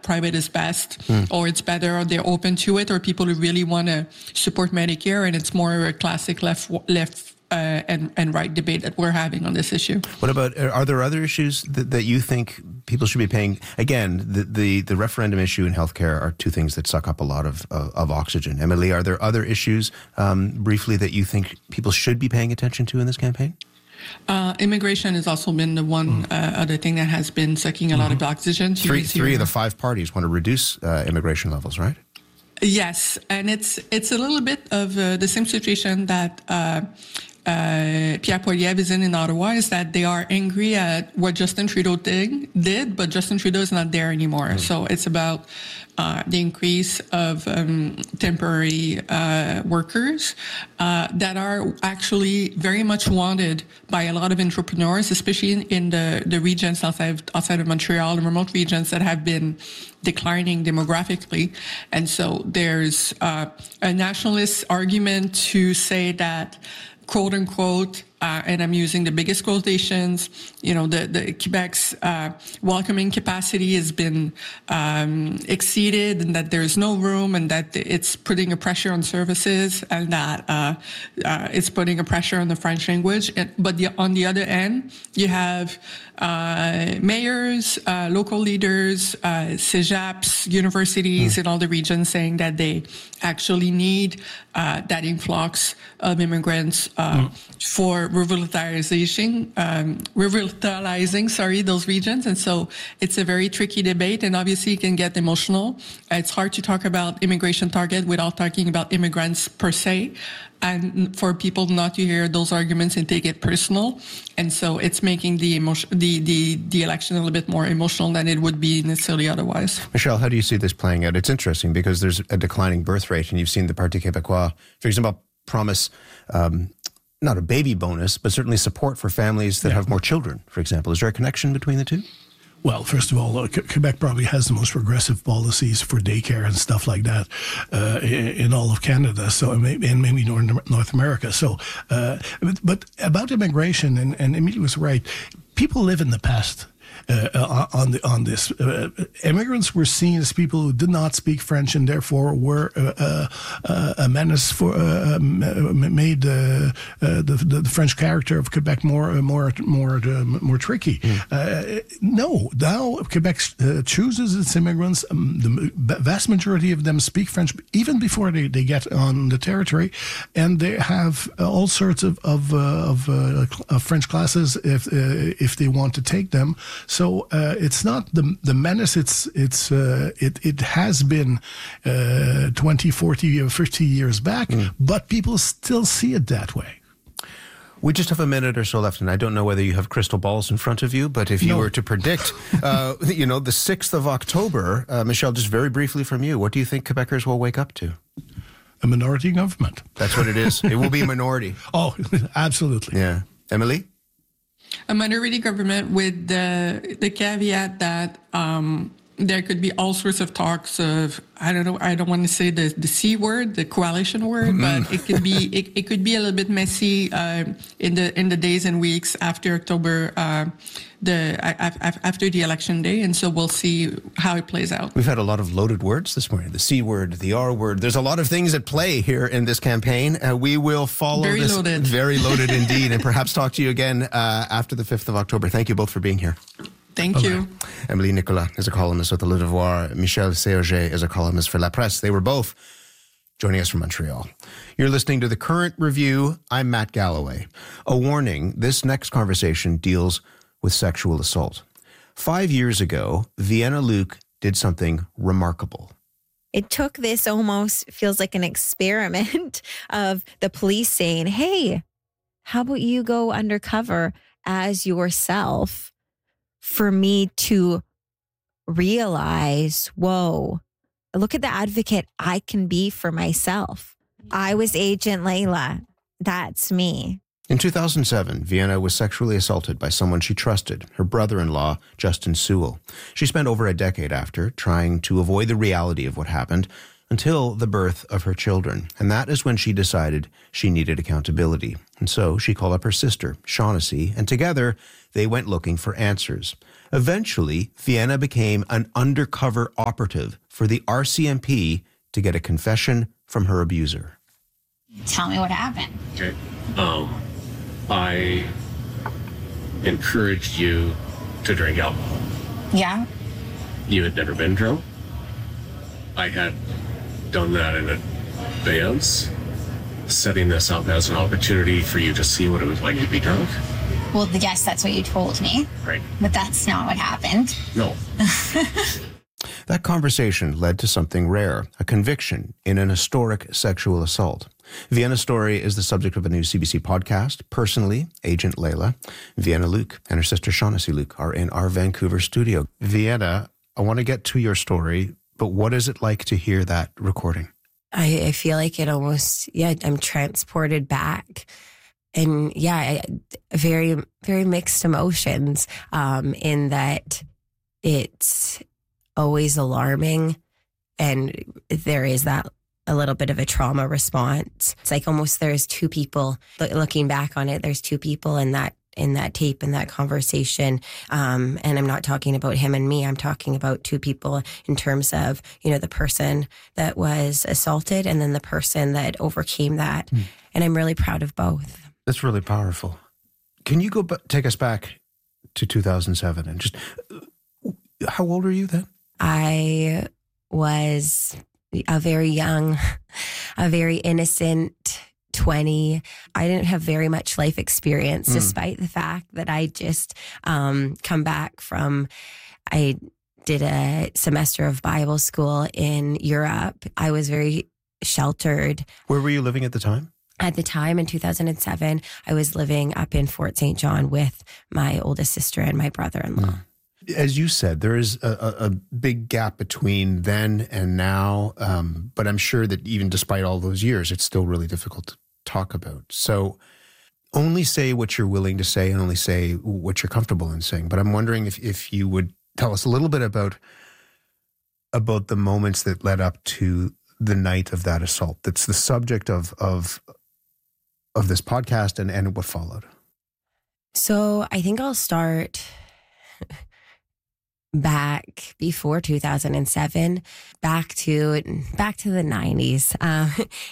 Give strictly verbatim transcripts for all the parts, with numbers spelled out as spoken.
private is best, mm. or it's better, or they're open to it, or people who really want to support Medicare, and it's more a classic left left uh, and and right debate that we're having on this issue. What about, are there other issues that, that you think people should be paying? Again, the, the, the referendum issue and healthcare are two things that suck up a lot of of, of oxygen. Emily, are there other issues, um, briefly, that you think people should be paying attention to in this campaign? Uh, immigration has also been the one mm. uh, other thing that has been sucking a mm-hmm. lot of oxygen. Three, three of the five parties want to reduce uh, immigration levels, right? Yes, and it's it's a little bit of uh, the same situation that uh, uh, Pierre Poilievre is in in Ottawa, is that they are angry at what Justin Trudeau did, did but Justin Trudeau is not there anymore. Mm. So it's about uh, the increase of um, temporary uh, workers uh, that are actually very much wanted by a lot of entrepreneurs, especially in, in the, the regions outside, outside of Montreal, the remote regions that have been declining demographically. And so there's uh, a nationalist argument to say that, quote unquote, uh, and I'm using the biggest quotations, you know, the, the Quebec's uh, welcoming capacity has been um, exceeded, and that there's no room, and that it's putting a pressure on services, and that uh, uh, it's putting a pressure on the French language. And, but the, on the other end, you have uh, mayors, uh, local leaders, uh, CEGEPs, universities mm. in all the regions saying that they actually need uh, that influx of immigrants uh, mm. for revitalizing, um, revitalizing, sorry, those regions. And so it's a very tricky debate, and obviously it can get emotional. It's hard to talk about immigration target without talking about immigrants per se, and for people not to hear those arguments and take it personal. And so it's making the emotion, the, the, the election a little bit more emotional than it would be necessarily otherwise. Michelle, how do you see this playing out? It's interesting because there's a declining birth rate, and you've seen the Parti Québécois, for example, promise um, not a baby bonus, but certainly support for families that yeah. have more children, for example. Is there a connection between the two? Well, first of all, uh, Quebec probably has the most progressive policies for daycare and stuff like that uh, in, in all of Canada, so and maybe North, North America. So, uh, but, but about immigration, and, and Emilie was right, people live in the past. Uh, on the on this, uh, immigrants were seen as people who did not speak French, and therefore were uh, uh, a menace for uh, made uh, uh, the, the French character of Quebec more more more uh, more tricky. Mm. Uh, no, now Quebec uh, chooses its immigrants. Um, the vast majority of them speak French even before they, they get on the territory, and they have all sorts of of, uh, of, uh, of French classes if uh, if they want to take them. So uh, it's not the the menace. It's it's uh, it it has been uh, twenty, forty, or fifty years back, mm. but people still see it that way. We just have a minute or so left, and I don't know whether you have crystal balls in front of you, but if you no. were to predict, uh, you know, the sixth of October, uh, Michelle, just very briefly from you, what do you think Quebecers will wake up to? A minority government. That's what it is. It will be a minority. Oh, absolutely. Yeah. Emily? A minority government with the the caveat that um, there could be all sorts of talks of, I don't know, I don't want to say the, the C word, the coalition word, mm. but it could be it, it could be a little bit messy uh, in the in the days and weeks after October, uh, the after the election day, and so we'll see how it plays out. We've had a lot of loaded words this morning: the C word, the R word. There's a lot of things at play here in this campaign. Uh, we will follow very this loaded. very loaded indeed, and perhaps talk to you again uh, after the fifth of October. Thank you both for being here. Thank Bye-bye. you. Emily Nicolas is a columnist with the Le Devoir. Michel Serge is a columnist for La Presse. They were both joining us from Montreal. You're listening to The Current Review. I'm Matt Galloway. A warning, this next conversation deals with sexual assault. Five years ago, Vienna Luke did something remarkable. It took this almost feels like an experiment of the police saying, hey, how about you go undercover as yourself, for me to realize, whoa, look at the advocate I can be for myself. I was Agent Layla. That's me. In two thousand seven, Vienna was sexually assaulted by someone she trusted, her brother-in-law, Justin Sewell. She spent over a decade after trying to avoid the reality of what happened until the birth of her children. And that is when she decided she needed accountability. And so she called up her sister, Shaughnessy, and together they went looking for answers. Eventually, Vienna became an undercover operative for the R C M P to get a confession from her abuser. Tell me what happened. Okay. Um, I encouraged you to drink alcohol. Yeah? You had never been drunk. I had done that in advance, setting this up as an opportunity for you to see what it was like to be drunk. Well, yes, that's what you told me. Right. But that's not what happened. No. That conversation led to something rare, a conviction in an historic sexual assault. Vienna Story is the subject of a new C B C podcast. Personally, Agent Layla, Vienna Luke, and her sister Shaughnessy Luke are in our Vancouver studio. Vienna, I want to get to your story, but what is it like to hear that recording? I, I feel like it almost, yeah, I'm transported back. And yeah, I, very, very mixed emotions um, in that it's always alarming. And there is that a little bit of a trauma response. It's like almost there's two people, looking back on it, there's two people in that in that tape, in that conversation. Um, and I'm not talking about him and me. I'm talking about two people in terms of, you know, the person that was assaulted and then the person that overcame that. Mm. And I'm really proud of both. That's really powerful. Can you go b- take us back to two thousand seven and just, how old were you then? I was a very young, a very innocent twenty. I didn't have very much life experience, mm. despite the fact that I just um, come back from, I did a semester of Bible school in Europe. I was very sheltered. Where were you living at the time? At the time, in two thousand seven, I was living up in Fort Saint John with my oldest sister and my brother-in-law. Mm. As you said, there is a, a, a big gap between then and now, um, but I'm sure that even despite all those years, it's still really difficult to talk about. So only say what you're willing to say and only say what you're comfortable in saying. But I'm wondering if, if you would tell us a little bit about, about the moments that led up to the night of that assault. That's the subject of of, of this podcast and, and what followed. So I think I'll start back before two thousand seven, back to back to the nineties. Uh,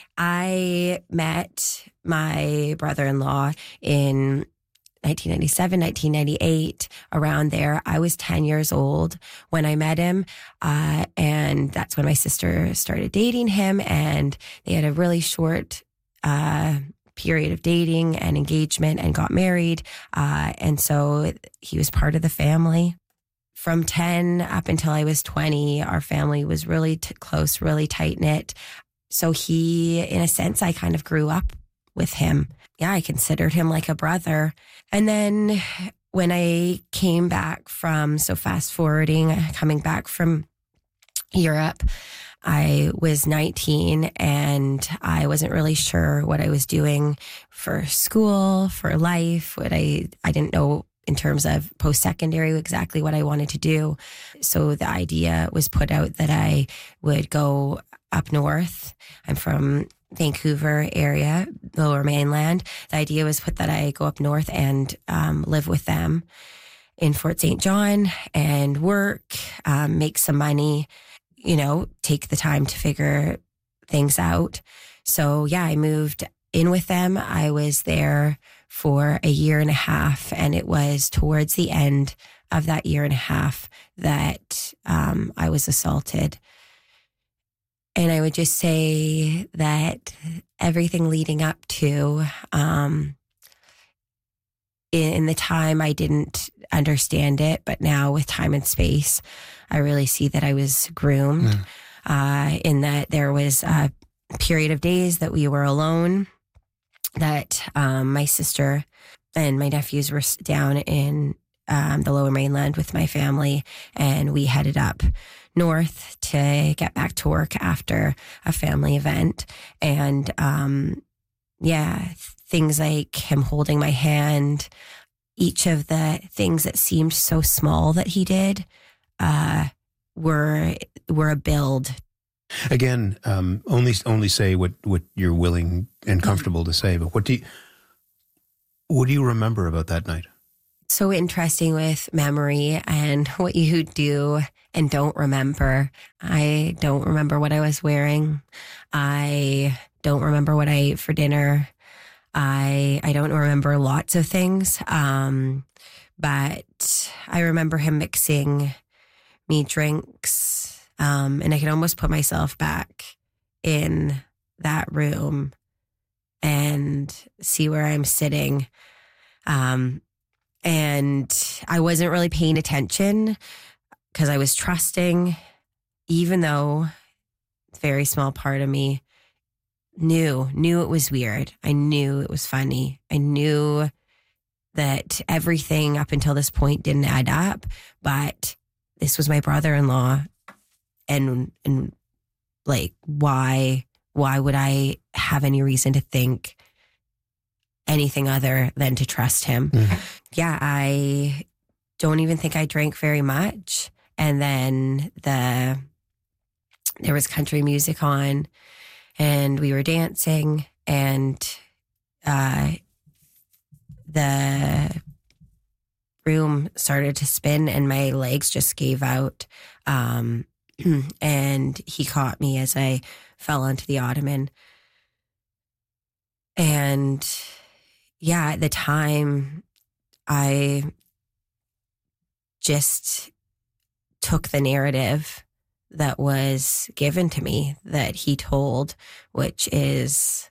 I met my brother-in-law in nineteen ninety-seven, nineteen ninety-eight, around there. I was ten years old when I met him, uh, and that's when my sister started dating him, and they had a really short uh, period of dating and engagement and got married, uh, and so he was part of the family. From ten up until I was twenty, our family was really t- close, really tight knit. So he, in a sense, I kind of grew up with him. Yeah, I considered him like a brother. And then when I came back from, so fast forwarding, coming back from Europe, I was nineteen and I wasn't really sure what I was doing for school, for life. What I, I didn't know in terms of post-secondary, exactly what I wanted to do. So the idea was put out that I would go up north. I'm from Vancouver area, Lower Mainland. The idea was put that I go up north and um, live with them in Fort Saint John and work, um, make some money, you know, take the time to figure things out. So yeah, I moved in with them. I was there for a year and a half, and it was towards the end of that year and a half that um, I was assaulted. And I would just say that everything leading up to, um, in, in the time I didn't understand it, but now with time and space, I really see that I was groomed, mm. uh, in that there was a period of days that we were alone, that um, my sister and my nephews were down in um, the Lower Mainland with my family, and we headed up north to get back to work after a family event. And um, yeah, things like him holding my hand, each of the things that seemed so small that he did uh, were were a build. Again, um, only only say what, what you're willing and comfortable to say. But what do you what do you remember about that night? so interesting with memory and what you do and don't remember. I don't remember what I was wearing. I don't remember what I ate for dinner. I I don't remember lots of things. Um, but I remember him mixing me drinks. Um, and I can almost put myself back in that room and see where I'm sitting. Um, and I wasn't really paying attention because I was trusting, even though a very small part of me knew, knew it was weird. I knew it was funny. I knew that everything up until this point didn't add up, but this was my brother-in-law. And, and like, why, why would I have any reason to think anything other than to trust him? Mm-hmm. Yeah, I don't even think I drank very much. And then the there was country music on and we were dancing and uh, the room started to spin and my legs just gave out. Um, and he caught me as I fell onto the ottoman. And yeah, at the time, I just took the narrative that was given to me that he told, which is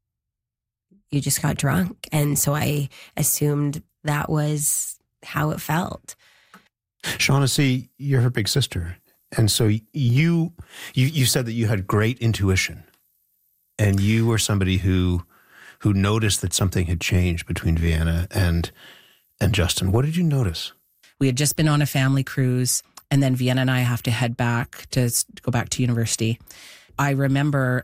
you just got drunk. And so I assumed that was how it felt. Shaughnessy, you're her big sister. And so you, you, you said that you had great intuition and you were somebody who, who noticed that something had changed between Vienna and, and Justin. What did you notice? We had just been on a family cruise, and then Vienna and I have to head back to go back to university. I remember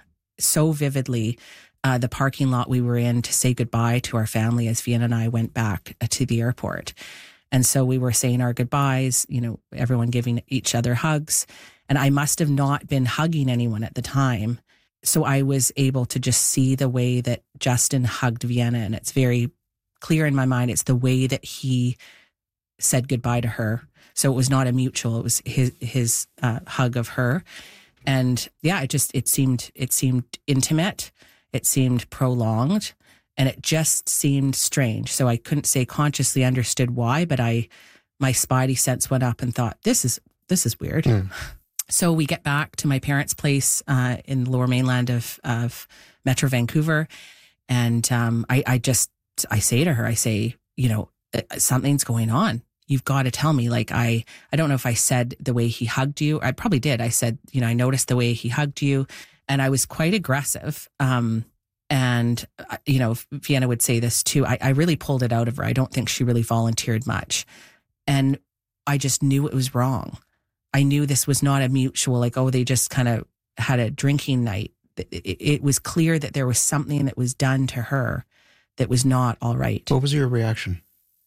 so vividly uh, the parking lot we were in to say goodbye to our family as Vienna and I went back to the airport. And so we were saying our goodbyes, you know, everyone giving each other hugs. And I must have not been hugging anyone at the time. So I was able to just see the way that Justin hugged Vienna. And it's very clear in my mind. It's the way that he said goodbye to her. So it was not a mutual. It was his, his uh, hug of her. And yeah, it just, it seemed, it seemed intimate. It seemed prolonged. And it just seemed strange. So I couldn't say consciously understood why, but I, my spidey sense went up and thought, this is, this is weird. Mm. So we get back to my parents' place uh, in the lower mainland of, of Metro Vancouver. And um, I, I just, I say to her, I say, you know, something's going on. You've got to tell me. Like, I, I don't know if I said the way he hugged you. I probably did. I said, you know, I noticed the way he hugged you. And I was quite aggressive. Um, And, you know, Vienna would say this too. I, I really pulled it out of her. I don't think she really volunteered much. And I just knew it was wrong. I knew this was not a mutual, like, oh, they just kind of had a drinking night. It, it, it was clear that there was something that was done to her that was not all right. What was your reaction?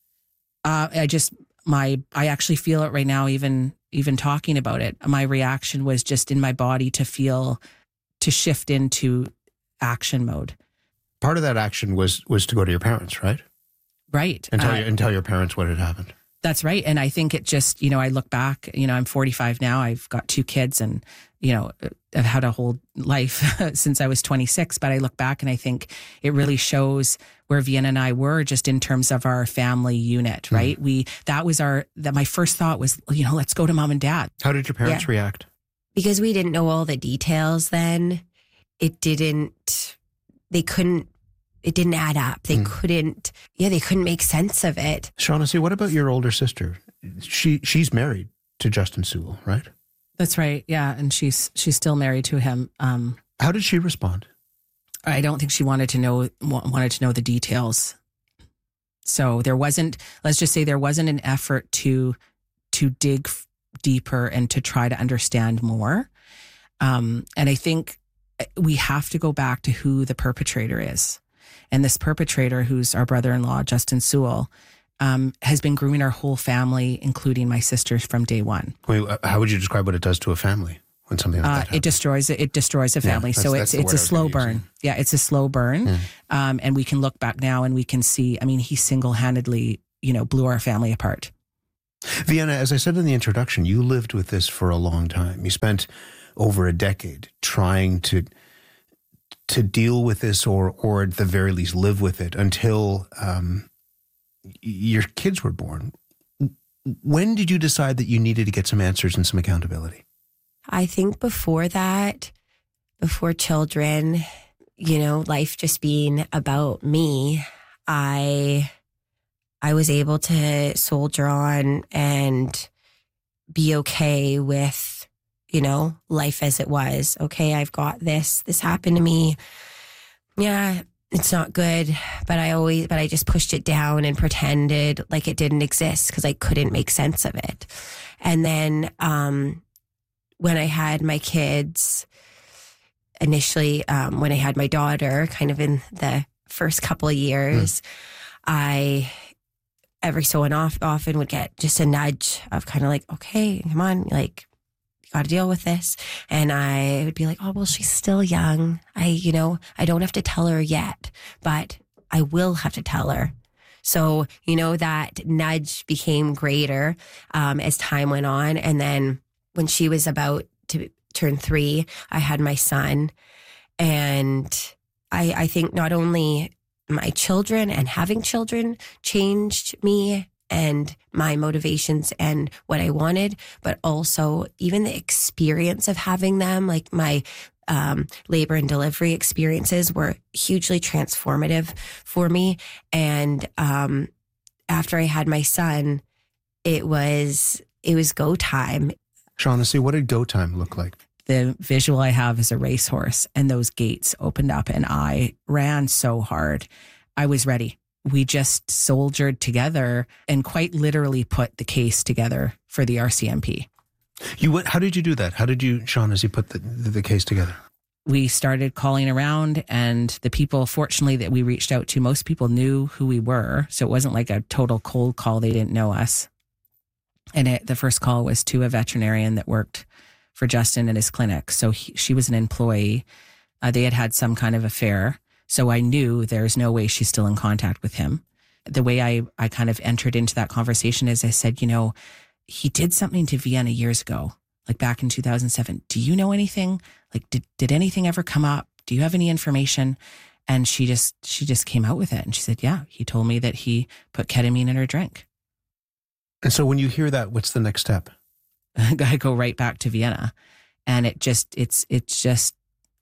Uh, I just, my, I actually feel it right now, even, even talking about it. My reaction was just in my body to feel, to shift into action mode. Part of that action was was to go to your parents, right? Right. And tell, uh, your, and tell your parents what had happened. That's right. And I think it just, you know, I look back, you know, I'm forty-five now. I've got two kids and, you know, I've had a whole life since I was twenty-six. But I look back and I think it really shows where Vienna and I were just in terms of our family unit, right? Mm. We, that was our, that my first thought was, you know, let's go to mom and dad. How did your parents Yeah. react? Because we didn't know all the details then. It didn't, they couldn't, it didn't add up. They mm. couldn't, yeah, they couldn't make sense of it. Shaughnessy, what about your older sister? She She's married to Justin Sewell, right? That's right. Yeah. And she's, she's still married to him. Um, How did she respond? I don't think she wanted to know, wanted to know the details. So there wasn't, let's just say there wasn't an effort to, to dig deeper and to try to understand more. Um, and I think we have to go back to who the perpetrator is. And this perpetrator, who's our brother-in-law, Justin Sewell, um, has been grooming our whole family, including my sisters, from day one. Wait, how would you describe what it does to a family when something like that Uh, happens? it destroys it. It destroys a family. Yeah, so that's- it's that's the it's a word I was slow gonna use, burn. Yeah, it's a slow burn. Yeah. Um, and we can look back now and we can see. I mean, he single-handedly you know, blew our family apart. Vienna, as I said in the introduction, you lived with this for a long time. You spent over a decade trying to to deal with this, or or at the very least live with it, until um, your kids were born. When did you decide that you needed to get some answers and some accountability? I think before that, before children, you know, life just being about me, I I was able to soldier on and be okay with, you know, life as it was. Okay, I've got this. This happened to me. Yeah, it's not good, but I always, but I just pushed it down and pretended like it didn't exist because I couldn't make sense of it. And then um, when I had my kids, initially, um, when I had my daughter, kind of in the first couple of years, mm. I every so often would get just a nudge of kind of like, okay, come on, like, got to deal with this. And I would be like, oh, well, she's still young. I, you know, I don't have to tell her yet, but I will have to tell her. So, you know, that nudge became greater um, as time went on. And then when she was about to turn three, I had my son. And I, I think not only my children and having children changed me and my motivations and what I wanted, but also even the experience of having them, like my um, labor and delivery experiences were hugely transformative for me. And um, after I had my son, it was it was go time. Shaughnessy, what did go time look like? The visual I have is a racehorse, and those gates opened up, and I ran so hard. I was ready. We just soldiered together and quite literally put the case together for the R C M P. You went, how did you do that? How did you, Shaughnessy, put the, the, the case together? We started calling around, and the people, fortunately, that we reached out to, most people knew who we were. So it wasn't like a total cold call. They didn't know us. And it, the first call was to a veterinarian that worked for Justin at his clinic. So he, she was an employee. Uh, they had had some kind of affair. So I knew there's no way she's still in contact with him. The way I, I kind of entered into that conversation is I said, you know, he did something to Vienna years ago, like back in two thousand seven. Do you know anything? Like, did, did anything ever come up? Do you have any information? And she just, she just came out with it. And she said, yeah, he told me that he put ketamine in her drink. And so when you hear that, what's the next step? I go right back to Vienna, and it just, it's, it's just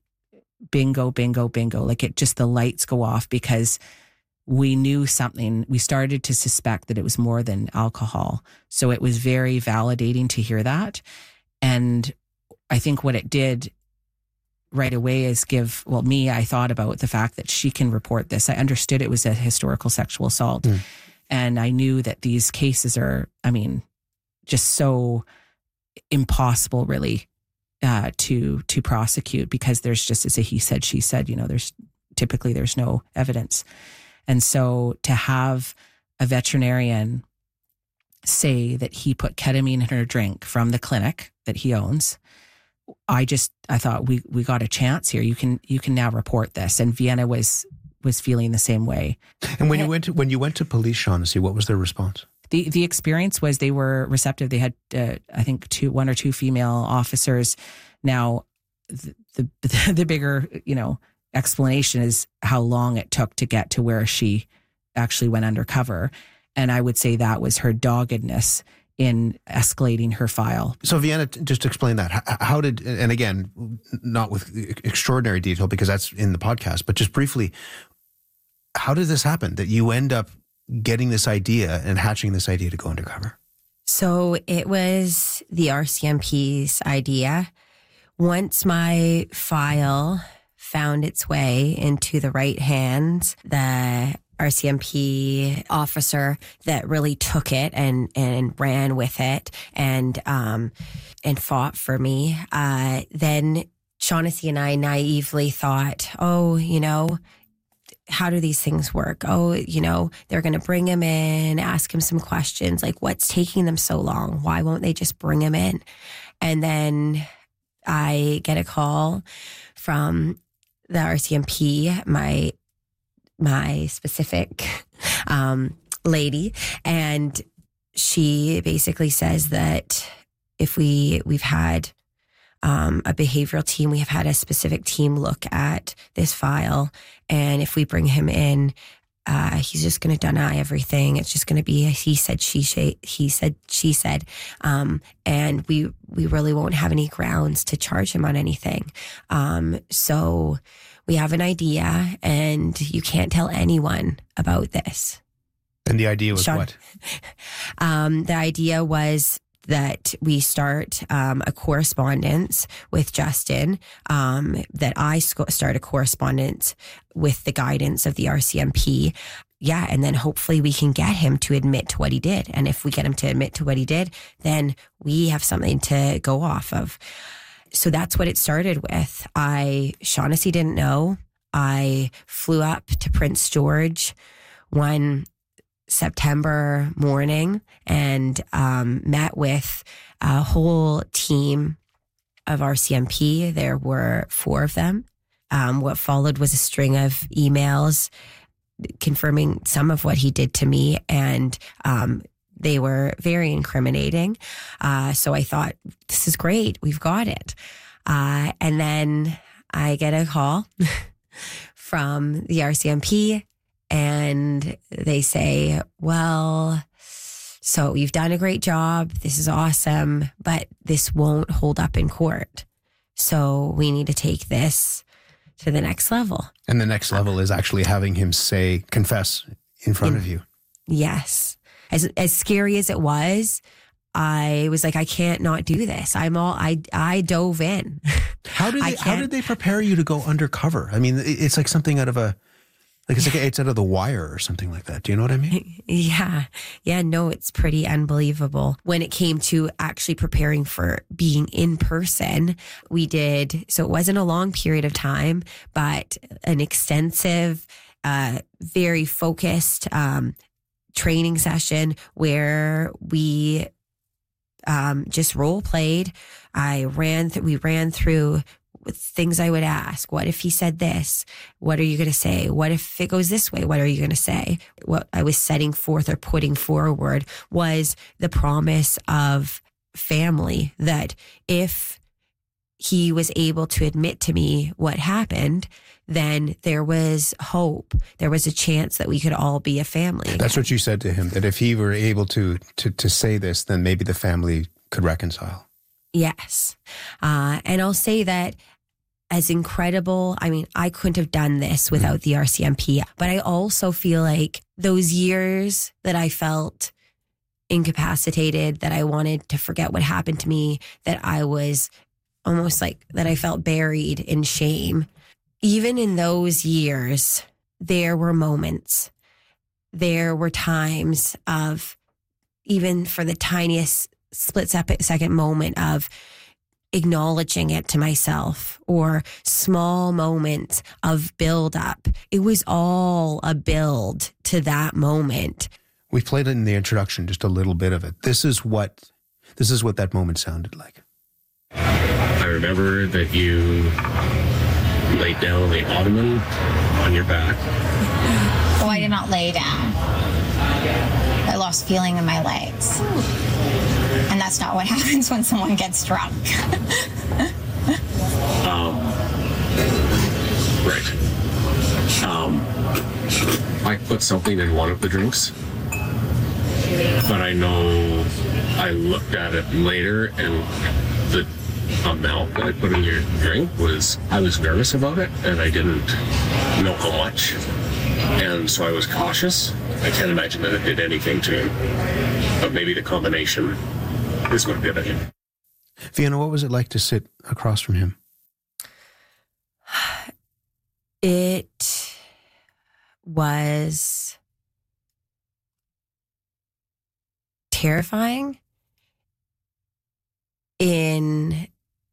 bingo, bingo, bingo. Like it just, the lights go off because we knew something. We started to suspect that it was more than alcohol. So it was very validating to hear that. And I think what it did right away is give, well, me, I thought about the fact that she can report this. I understood it was a historical sexual assault. Mm. And I knew that these cases are, I mean, just so impossible really uh, to to prosecute because there's just, as a he said, she said, you know, there's typically there's no evidence. And so to have a veterinarian say that he put ketamine in her drink from the clinic that he owns, I just, I thought we we got a chance here. You can you can now report this. And Vienna was was feeling the same way. And when you went to, when you went to police, Shaughnessy, what was their response? The the experience was they were receptive. They had, uh, I think, two, one or two female officers. Now, the, the the bigger, you know, explanation is how long it took to get to where she actually went undercover, and I would say that was her doggedness in escalating her file. So, Vienna, just explain that. How did, and again, not with extraordinary detail because that's in the podcast, but just briefly, how did this happen that you end up getting this idea and hatching this idea to go undercover? So it was the R C M P's idea. Once my file found its way into the right hands, the R C M P officer that really took it and, and ran with it and, um, and fought for me, uh, then Shaughnessy and I naively thought, oh, you know, how do these things work? Oh, you know, they're going to bring him in, ask him some questions, like what's taking them so long? Why won't they just bring him in? And then I get a call from the R C M P, my my specific um, lady, and she basically says that if we we've had um, a behavioral team, we have had a specific team look at this file, and if we bring him in, uh, he's just going to deny everything. It's just going to be a he said, she said, he said, she said, um, and we we really won't have any grounds to charge him on anything. Um, so we have an idea, and you can't tell anyone about this. And the idea was Sean, what? Um, the idea was that we start um, a correspondence with Justin, um, that I sc- start a correspondence with the guidance of the R C M P. Yeah, and then hopefully we can get him to admit to what he did. And if we get him to admit to what he did, then we have something to go off of. So that's what it started with. I, Shaughnessy didn't know. I flew up to Prince George one September morning and um, met with a whole team of R C M P. There were four of them. Um, what followed was a string of emails confirming some of what he did to me, and um, they were very incriminating. Uh, so I thought, this is great. We've got it. Uh, and then I get a call from the R C M P, and they say, well, so you've done a great job. This is awesome, but this won't hold up in court. So we need to take this to the next level. And the next level is actually having him say, confess in front In, of you. Yes. As as scary as it was, I was like, I can't not do this. I'm all, I, I dove in. How did they, how did they prepare you to go undercover? I mean, it's like something out of a, like it's like it's out of The Wire or something like that. Do you know what I mean? Yeah. Yeah, no, it's pretty unbelievable. When it came to actually preparing for being in person, we did, so it wasn't a long period of time, but an extensive, uh, very focused um, training session where we um, just role played. I ran, th- we ran through things I would ask. What if he said this? What are you going to say? What if it goes this way? What are you going to say? What I was setting forth or putting forward was the promise of family, that if he was able to admit to me what happened, then there was hope. There was a chance that we could all be a family again. That's what you said to him, that if he were able to to to say this, then maybe the family could reconcile. Yes. Uh, and I'll say that as incredible, I mean, I couldn't have done this without the R C M P, but I also feel like those years that I felt incapacitated, that I wanted to forget what happened to me, that I was almost like, that I felt buried in shame. Even in those years, there were moments, there were times of, even for the tiniest split second moment of acknowledging it to myself, or small moments of build up. It was all a build to that moment. We played it in the introduction, just a little bit of it. This is what, this is what that moment sounded like. I remember that you laid down on the ottoman on your back. Oh, I did not lay down. I lost feeling in my legs. And that's not what happens when someone gets drunk. um, right. Um, I put something in one of the drinks, but I know I looked at it later, and the amount that I put in your drink was, I was nervous about it, and I didn't know how much. And so I was cautious. I can't imagine that it did anything to him, but maybe the combination is what did it. Fiona, what was it like to sit across from him? It was terrifying in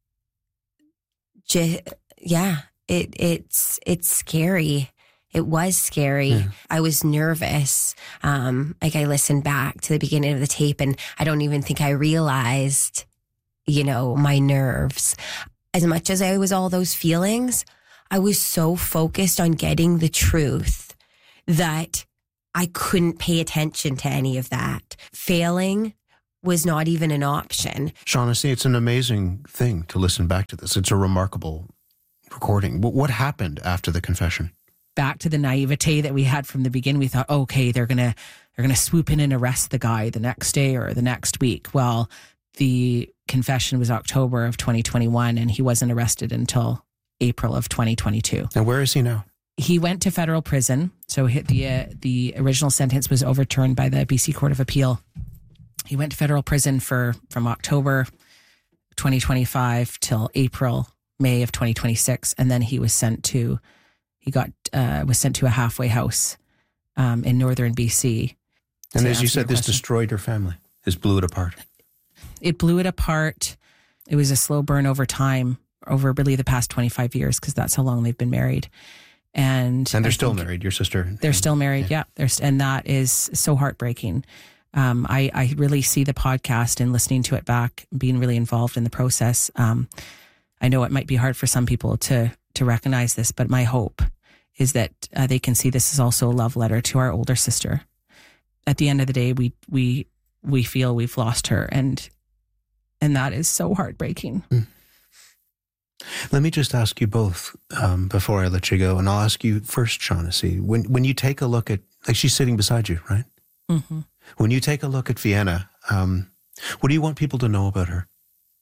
just, yeah, it, it's, it's scary. It was scary. Yeah. I was nervous. Um, like I listened back to the beginning of the tape, and I don't even think I realized, you know, my nerves. As much as I was all those feelings, I was so focused on getting the truth that I couldn't pay attention to any of that. Failing was not even an option. Shaughnessy, it's an amazing thing to listen back to this. It's a remarkable recording. What happened after the confession? Back to the naivete that we had from the beginning. We thought, okay, they're gonna they're gonna swoop in and arrest the guy the next day or the next week. Well, the confession was October of twenty twenty-one, and he wasn't arrested until April of twenty twenty-two. And where is he now? He went to federal prison. So the uh, the original sentence was overturned by the B C Court of Appeal. He went to federal prison for from October twenty twenty-five till April, May of twenty twenty-six, and then he was sent to he got uh, was sent to a halfway house um, in northern B C. And as you said, this destroyed your family. This blew it apart. It blew it apart. It was a slow burn over time, over really the past twenty-five years, because that's how long they've been married. And and they're still married, your sister? They're still married, yeah. yeah they're, and that is so heartbreaking. Um, I, I really see the podcast and listening to it back, being really involved in the process. Um, I know it might be hard for some people to to recognize this, but my hope is that uh, they can see this as also a love letter to our older sister. At the end of the day, we we we feel we've lost her, and and that is so heartbreaking. Mm. Let me just ask you both um, before I let you go, and I'll ask you first, Shaughnessy. When when you take a look at, like, she's sitting beside you, right? Mm-hmm. When you take a look at Vienna, um, what do you want people to know about her?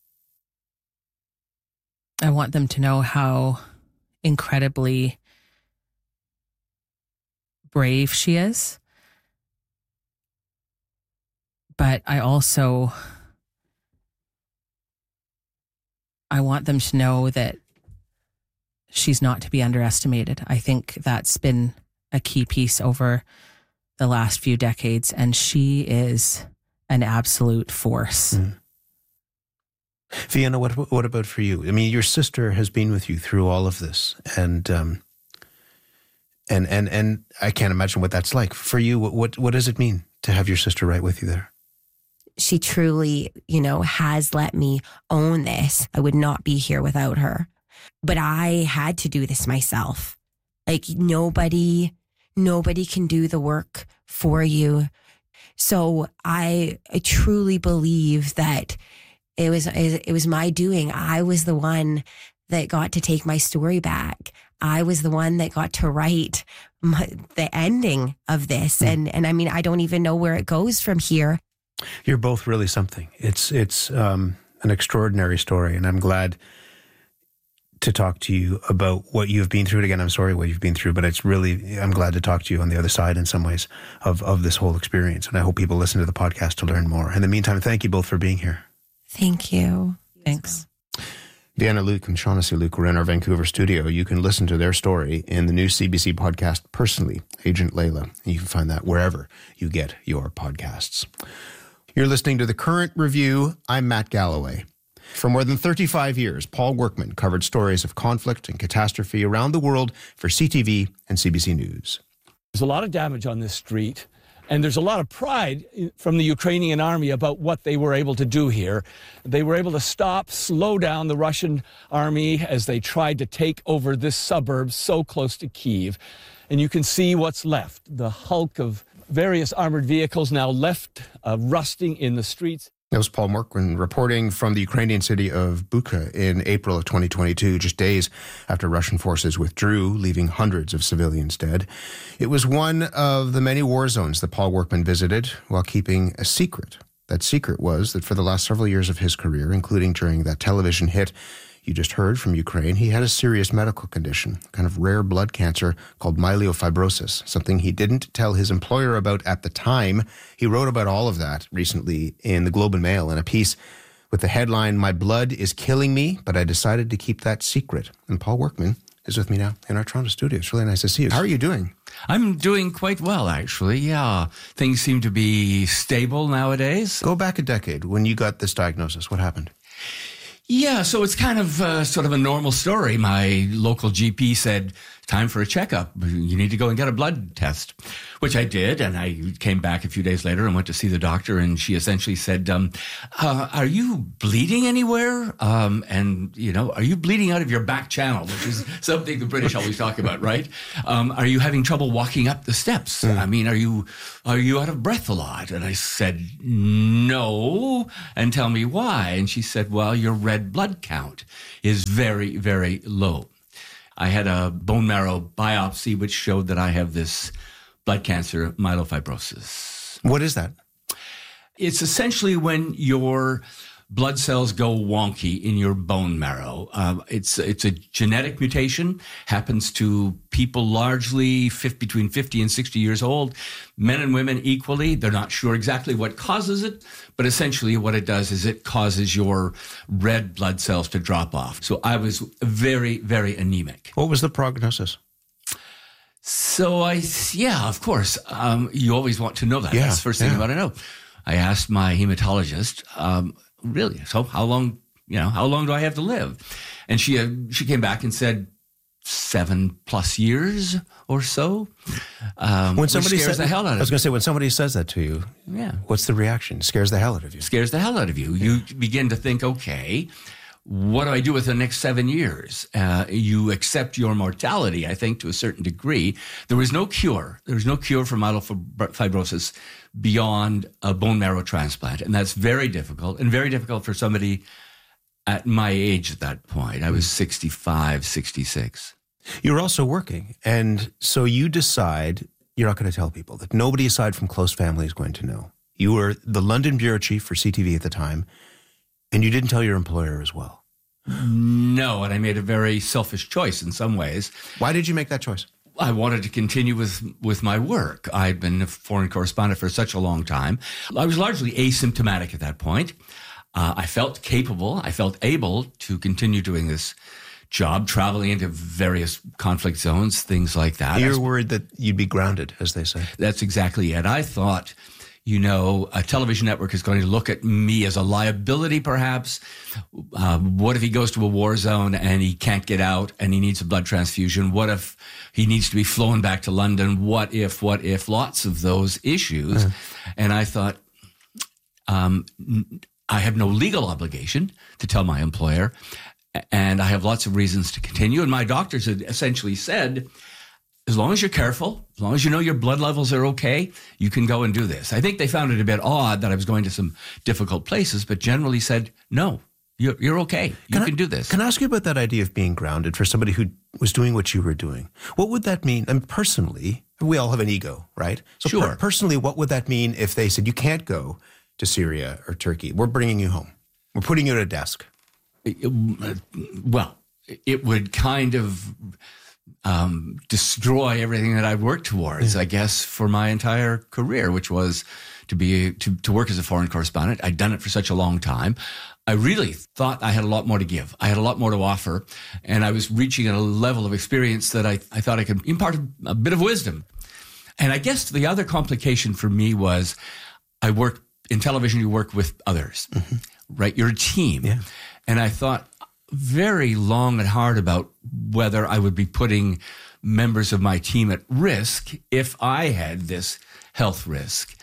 I want them to know how incredibly brave she is. But I also, I want them to know that she's not to be underestimated. I think that's been a key piece over the last few decades, and she is an absolute force. Mm. Vienna, what what about for you? I mean, your sister has been with you through all of this, and um, and and and I can't imagine what that's like for you. What what, what does it mean to have your sister right with you there? She truly, you know, has let me own this. I would not be here without her. But I had to do this myself. Like nobody, nobody can do the work for you. So I, I truly believe that it was, it was my doing. I was the one that got to take my story back. I was the one that got to write my, the ending of this. Mm. And, and I mean, I don't even know where it goes from here. You're both really something. It's it's um, an extraordinary story, and I'm glad to talk to you about what you've been through. And again, I'm sorry what you've been through, but it's really, I'm glad to talk to you on the other side in some ways of, of this whole experience. And I hope people listen to the podcast to learn more. In the meantime, thank you both for being here. Thank you. Thanks. Vienna Luke and Shaughnessy Luke were in our Vancouver studio. You can listen to their story in the new C B C podcast, Personally, Agent Layla. And you can find that wherever you get your podcasts. You're listening to The Current Review. I'm Matt Galloway. For more than thirty-five years, Paul Workman covered stories of conflict and catastrophe around the world for C T V and C B C News. There's a lot of damage on this street, and there's a lot of pride from the Ukrainian army about what they were able to do here. They were able to stop, slow down the Russian army as they tried to take over this suburb so close to Kyiv. And you can see what's left, the hulk of various armored vehicles now left uh, rusting in the streets. That was Paul Workman reporting from the Ukrainian city of Bucha in April of twenty twenty-two, just days after Russian forces withdrew, leaving hundreds of civilians dead. It was one of the many war zones that Paul Workman visited while keeping a secret. That secret was that for the last several years of his career, including during that television hit you just heard from Ukraine, he had a serious medical condition, a kind of rare blood cancer called myelofibrosis, something he didn't tell his employer about at the time. He wrote about all of that recently in the Globe and Mail in a piece with the headline, "My blood is killing me, but I decided to keep that secret." And Paul Workman is with me now in our Toronto studio. It's really nice to see you. How are you doing? I'm doing quite well, actually. Yeah, things seem to be stable nowadays. Go back a decade when you got this diagnosis. What happened? Yeah, so it's kind of uh, sort of a normal story. My local G P said, time for a checkup. You need to go and get a blood test, which I did. And I came back a few days later and went to see the doctor. And she essentially said, um, uh, are you bleeding anywhere? Um, and, you know, are you bleeding out of your back channel, which is something the British always talk about, right? Um, are you having trouble walking up the steps? Mm. I mean, are you, are you out of breath a lot? And I said, no. And tell me why. And she said, well, your red blood count is very, very low. I had a bone marrow biopsy, which showed that I have this blood cancer, myelofibrosis. What is that? It's essentially when your blood cells go wonky in your bone marrow. Uh, it's it's a genetic mutation, happens to people largely fifty, between fifty and sixty years old, men and women equally. They're not sure exactly what causes it, but essentially what it does is it causes your red blood cells to drop off. So I was very, very anemic. What was the prognosis? So I, yeah, of course. Um, you always want to know that. Yeah, That's the first thing yeah. you want to know. I asked my hematologist, um, really, so how long, you know, how long do I have to live? And she, uh, she came back and said seven plus years or so. Um, When somebody which scares says the hell out of I was me. going to say, when somebody says that to you, Yeah. what's the reaction? Scares the hell out of you. Scares the hell out of you. You begin to think, okay, what do I do with the next seven years? Uh, you accept your mortality, I think, to a certain degree. There was no cure. There was no cure for myelofibrosis beyond a bone marrow transplant. And that's very difficult, and very difficult for somebody at my age at that point. I was sixty-five, sixty-six. You're also working. And so you decide you're not going to tell people, that nobody aside from close family is going to know. You were the London bureau chief for C T V at the time, and you didn't tell your employer as well. No, and I made a very selfish choice in some ways. Why did you make that choice? I wanted to continue with, with my work. I'd been a foreign correspondent for such a long time. I was largely asymptomatic at that point. Uh, I felt capable. I felt able to continue doing this job, traveling into various conflict zones, things like that. You're worried that you'd be grounded, as they say. That's exactly it. I thought, you know, a television network is going to look at me as a liability, perhaps. Uh, what if he goes to a war zone and he can't get out and he needs a blood transfusion? What if he needs to be flown back to London? What if, what if, lots of those issues. Uh-huh. And I thought, um, I have no legal obligation to tell my employer, and I have lots of reasons to continue. And my doctors had essentially said, as long as you're careful, as long as you know your blood levels are okay, you can go and do this. I think they found it a bit odd that I was going to some difficult places, but generally said, no, you're, you're okay. You can, can I, do this. Can I ask you about that idea of being grounded for somebody who was doing what you were doing? What would that mean? And personally, we all have an ego, right? So Sure. per- personally, what would that mean if they said, you can't go to Syria or Turkey? We're bringing you home. We're putting you at a desk. It, well, it would kind of um, destroy everything that I've worked towards, yeah. I guess, for my entire career, which was to be to, to work as a foreign correspondent. I'd done it for such a long time. I really thought I had a lot more to give. I had a lot more to offer, and I was reaching a level of experience that I, I thought I could impart a, a bit of wisdom. And I guess the other complication for me was I worked in television, you work with others, mm-hmm. right? You're a team. Yeah. And I thought very long and hard about whether I would be putting members of my team at risk if I had this health risk,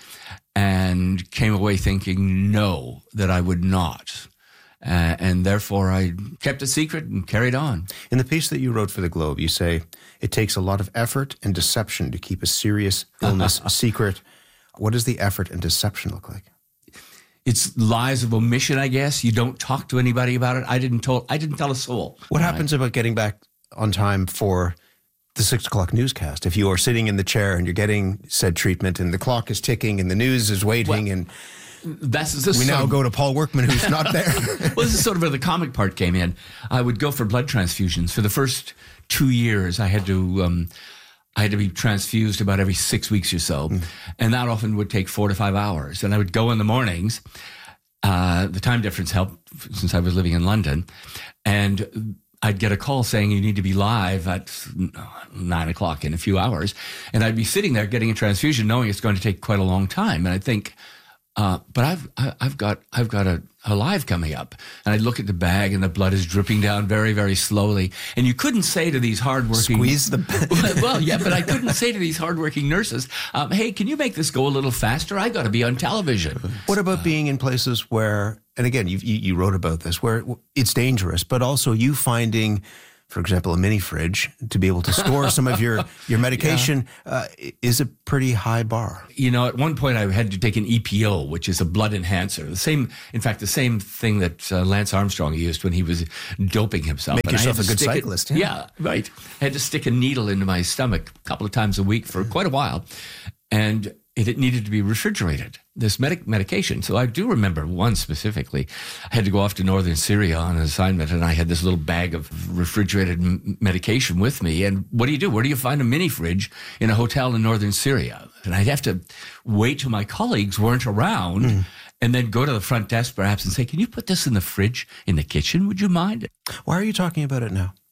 and came away thinking, no, that I would not. Uh, and therefore, I kept it secret and carried on. In the piece that you wrote for The Globe, you say, it takes a lot of effort and deception to keep a serious illness secret. What does the effort and deception look like? It's lies of omission, I guess. You don't talk to anybody about it. I didn't tell, I didn't tell a soul. What right? happens about getting back on time for the six o'clock newscast? If you are sitting in the chair and you're getting said treatment and the clock is ticking and the news is waiting, well, and that's this we now sort of, go to Paul Workman, who's not there. Well, this is sort of where the comic part came in. I would go for blood transfusions. For the first two years, I had to... Um, I had to be transfused about every six weeks or so. Mm. And that often would take four to five hours. And I would go in the mornings. Uh, the time difference helped since I was living in London. And I'd get a call saying you need to be live at nine o'clock in a few hours. And I'd be sitting there getting a transfusion knowing it's going to take quite a long time. And I'd think, Uh, but I've I- I've got I've got a, a live coming up, and I look at the bag, and the blood is dripping down very very slowly. And you couldn't say to these hardworking Squeeze the well, yeah, but I couldn't say to these hardworking nurses, um, "Hey, can you make this go a little faster? I got to be on television." What about being in places where, and again, you you wrote about this, where it's dangerous, but also you finding, for example, a mini fridge to be able to store some of your, your medication yeah. uh, is a pretty high bar. You know, at one point I had to take an E P O, which is a blood enhancer. The same, in fact, the same thing that uh, Lance Armstrong used when he was doping himself. Make and yourself a good cyclist. It, yeah. yeah, right. I had to stick a needle into my stomach a couple of times a week for quite a while. And it, it needed to be refrigerated, this medic medication. So I do remember one specifically. I had to go off to northern Syria on an assignment, and I had this little bag of refrigerated m- medication with me. And what do you do? Where do you find a mini fridge in a hotel in northern Syria? And I'd have to wait till my colleagues weren't around mm. and then go to the front desk perhaps and say, "Can you put this in the fridge in the kitchen? Would you mind?" Why are you talking about it now?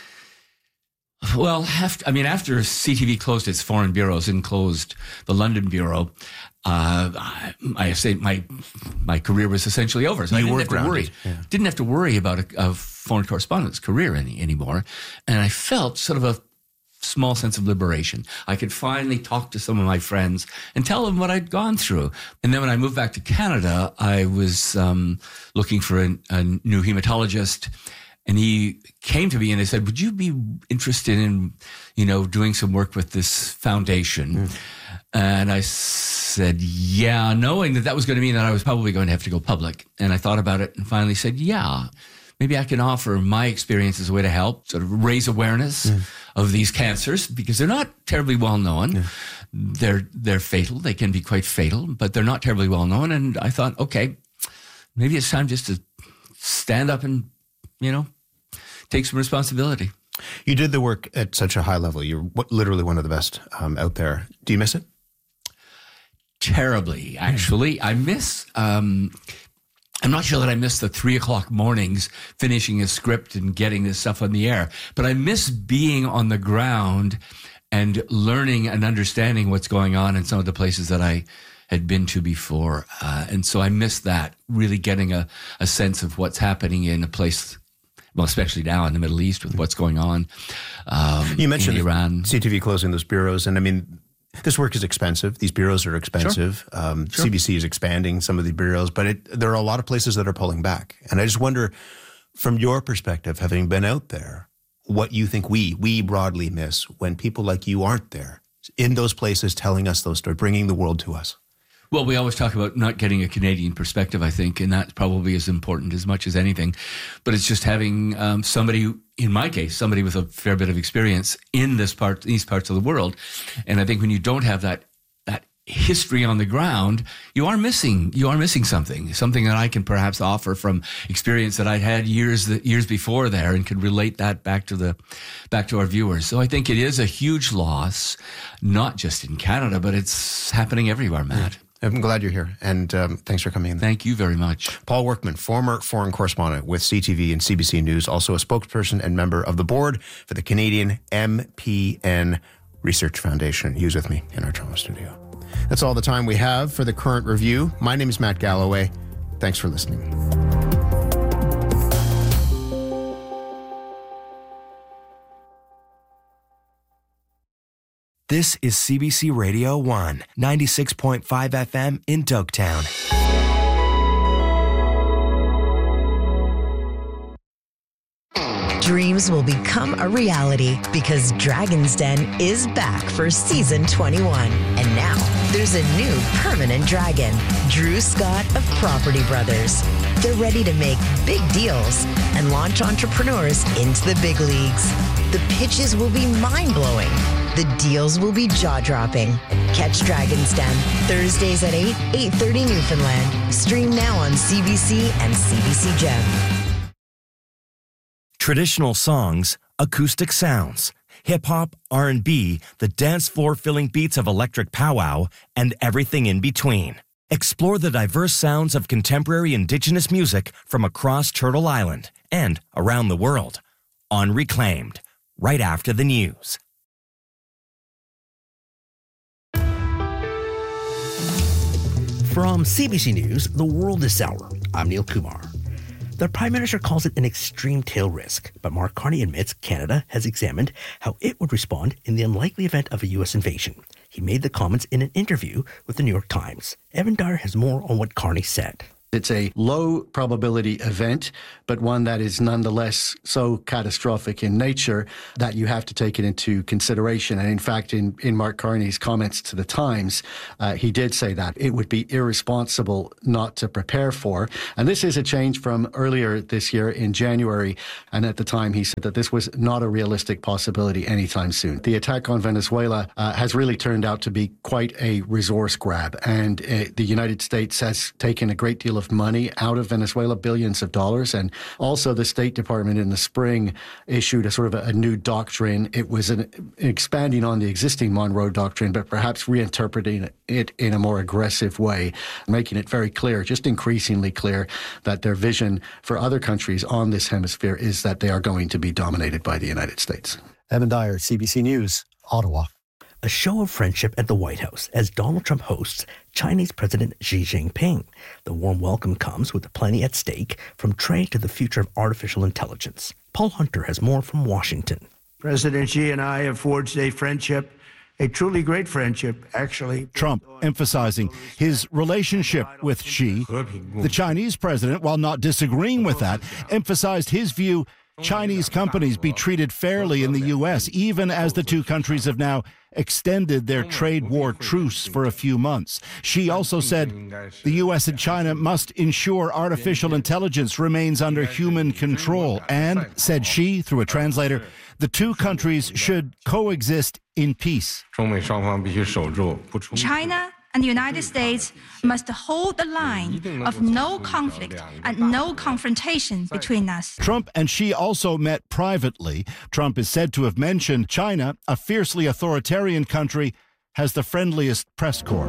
Well, after, I mean, after C T V closed its foreign bureaus and closed the London bureau, uh, I, I say my my career was essentially over. So you I didn't were have to grounded. worry. Yeah. Didn't have to worry about a, a foreign correspondence career any anymore, and I felt sort of a small sense of liberation. I could finally talk to some of my friends and tell them what I'd gone through. And then when I moved back to Canada, I was um, looking for a, a new hematologist. And he came to me and he said, "Would you be interested in, you know, doing some work with this foundation?" Mm. And I said, "Yeah," knowing that that was going to mean that I was probably going to have to go public. And I thought about it and finally said, "Yeah, maybe I can offer my experience as a way to help sort of raise awareness mm. of these cancers, because they're not terribly well known. Yeah. They're they're fatal. They can be quite fatal, but they're not terribly well known." And I thought, okay, maybe it's time just to stand up and, you know, take some responsibility. You did the work at such a high level. You're literally one of the best um, out there. Do you miss it? Terribly, actually. I miss, um, I'm not sure that I miss the three o'clock mornings finishing a script and getting this stuff on the air, but I miss being on the ground and learning and understanding what's going on in some of the places that I had been to before. Uh, and so I miss that, really getting a, a sense of what's happening in a place, well, especially now in the Middle East with what's going on. Um, you mentioned in Iran. C T V closing those bureaus, and I mean, this work is expensive. These bureaus are expensive. Sure. Um, sure. C B C is expanding some of the bureaus, but it, there are a lot of places that are pulling back. And I just wonder, from your perspective, having been out there, what you think we, we broadly miss when people like you aren't there in those places telling us those stories, bringing the world to us. Well, we always talk about not getting a Canadian perspective, I think, and that probably is important as much as anything. But it's just having um, somebody, in my case, somebody with a fair bit of experience in this part, these parts of the world. And I think when you don't have that that history on the ground, you are missing you are missing something, something that I can perhaps offer from experience that I'd had years years before there, and could relate that back to the back to our viewers. So I think it is a huge loss, not just in Canada, but it's happening everywhere, Matt. Mm. I'm glad you're here, and um, thanks for coming in. Thank you very much. Paul Workman, former foreign correspondent with C T V and C B C News, also a spokesperson and member of the board for the Canadian M P N Research Foundation. He was with me in our Toronto studio. That's all the time we have for the current review. My name is Matt Galloway. Thanks for listening. This is C B C Radio one, ninety-six point five F M in Dogtown. Dreams will become a reality because Dragon's Den is back for season twenty-one. And now there's a new permanent dragon, Drew Scott of Property Brothers. They're ready to make big deals and launch entrepreneurs into the big leagues. The pitches will be mind-blowing. The deals will be jaw-dropping. Catch Dragon's Den Thursdays at eight, eight thirty Newfoundland. Stream now on C B C and C B C Gem. Traditional songs, acoustic sounds, hip-hop, R and B, the dance floor-filling beats of electric powwow, and everything in between. Explore the diverse sounds of contemporary Indigenous music from across Turtle Island and around the world on Reclaimed, right after the news. From C B C News, The World This Hour, I'm Neil Kumar. The Prime Minister calls it an extreme tail risk, but Mark Carney admits Canada has examined how it would respond in the unlikely event of a U S invasion. He made the comments in an interview with the New York Times. Evan Dyer has more on what Carney said. It's a low probability event, but one that is nonetheless so catastrophic in nature that you have to take it into consideration. And in fact, in, in Mark Carney's comments to the Times, uh, he did say that it would be irresponsible not to prepare for. And this is a change from earlier this year in January. And at the time, he said that this was not a realistic possibility anytime soon. The attack on Venezuela uh, has really turned out to be quite a resource grab. And uh, the United States has taken a great deal of money out of Venezuela, billions of dollars. And also the State Department in the spring issued a sort of a, a new doctrine. It was an, expanding on the existing Monroe Doctrine, but perhaps reinterpreting it in a more aggressive way, making it very clear, just increasingly clear, that their vision for other countries on this hemisphere is that they are going to be dominated by the United States. Evan Dyer, C B C News, Ottawa. A show of friendship at the White House as Donald Trump hosts Chinese President Xi Jinping. The warm welcome comes with plenty at stake, from trade to the future of artificial intelligence. Paul Hunter has more from Washington. President Xi and I have forged a friendship, a truly great friendship, actually. Trump emphasizing his relationship with Xi. The Chinese president, while not disagreeing with that, emphasized his view Chinese companies be treated fairly in the U S, even as the two countries have now extended their trade war truce for a few months. Xi also said the U S and China must ensure artificial intelligence remains under human control. And, said Xi through a translator, the two countries should coexist in peace. China and the United States must hold the line of no conflict and no confrontation between us. Trump and Xi also met privately. Trump is said to have mentioned China, a fiercely authoritarian country, has the friendliest press corps.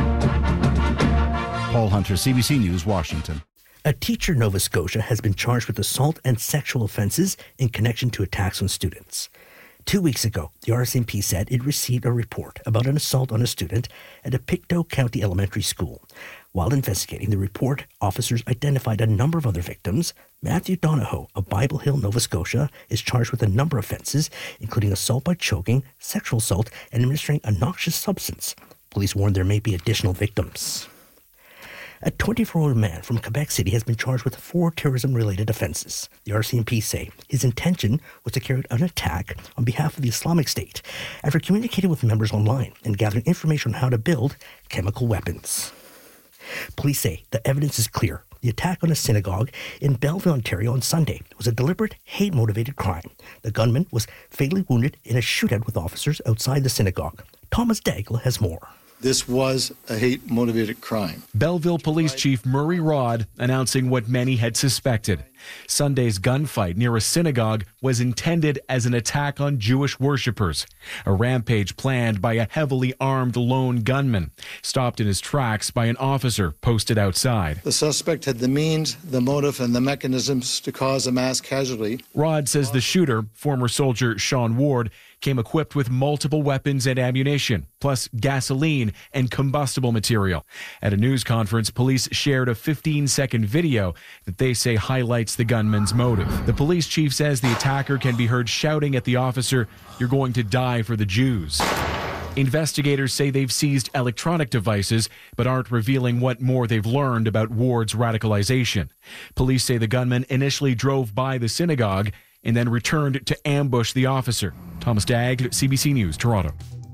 Paul Hunter, C B C News, Washington. A teacher in Nova Scotia has been charged with assault and sexual offenses in connection to attacks on students. Two weeks ago, the R C M P said it received a report about an assault on a student at a Pictou County elementary school. While investigating the report, officers identified a number of other victims. Matthew Donahoe of Bible Hill, Nova Scotia, is charged with a number of offenses, including assault by choking, sexual assault, and administering a noxious substance. Police warn there may be additional victims. A twenty-four-year-old man from Quebec City has been charged with four terrorism-related offenses. The R C M P say his intention was to carry out an attack on behalf of the Islamic State after communicating with members online and gathering information on how to build chemical weapons. Police say the evidence is clear. The attack on a synagogue in Belleville, Ontario on Sunday was a deliberate hate-motivated crime. The gunman was fatally wounded in a shootout with officers outside the synagogue. Thomas Daigle has more. This was a hate-motivated crime. Belleville Police Chief Murray Rod announcing what many had suspected. Sunday's gunfight near a synagogue was intended as an attack on Jewish worshippers. A rampage planned by a heavily armed lone gunman, stopped in his tracks by an officer posted outside. The suspect had the means, the motive, and the mechanisms to cause a mass casualty. Rod says the shooter, former soldier Sean Ward, came equipped with multiple weapons and ammunition, plus gasoline and combustible material. At a news conference, police shared a fifteen-second video that they say highlights the gunman's motive. The police chief says the attacker can be heard shouting at the officer, "You're going to die for the Jews." Investigators say they've seized electronic devices, but aren't revealing what more they've learned about Ward's radicalization. Police say the gunman initially drove by the synagogue and then returned to ambush the officer. Thomas Dagg, C B C News, Toronto.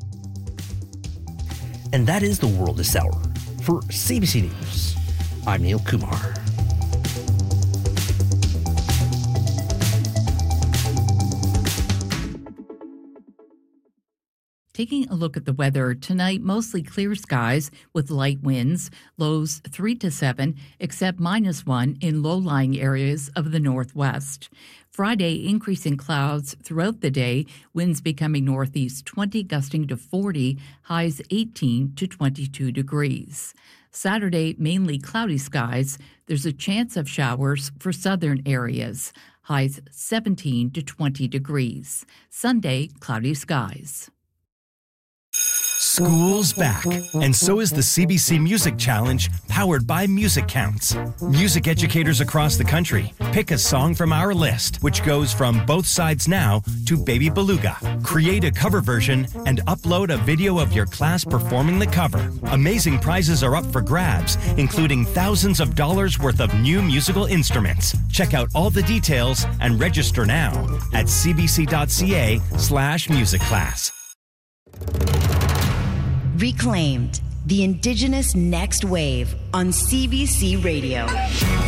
And that is The World This Hour. For C B C News, I'm Neil Kumar. Taking a look at the weather tonight, mostly clear skies with light winds, lows three to seven, except minus one in low-lying areas of the northwest. Friday, increasing clouds throughout the day, winds becoming northeast twenty, gusting to forty, highs eighteen to twenty-two degrees. Saturday, mainly cloudy skies. There's a chance of showers for southern areas, highs seventeen to twenty degrees. Sunday, cloudy skies. School's back, and so is the C B C Music Challenge, powered by Music Counts. Music educators across the country pick a song from our list, which goes from Both Sides Now to Baby Beluga. Create a cover version and upload a video of your class performing the cover. Amazing prizes are up for grabs, including thousands of dollars worth of new musical instruments. Check out all the details and register now at cbc.ca slash music class. Reclaimed, the Indigenous Next Wave on C B C Radio.